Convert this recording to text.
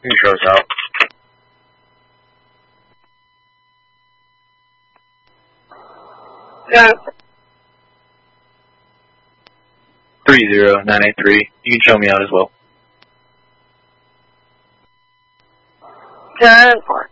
You can show us out. 30983. You can show me out as well. 10-4.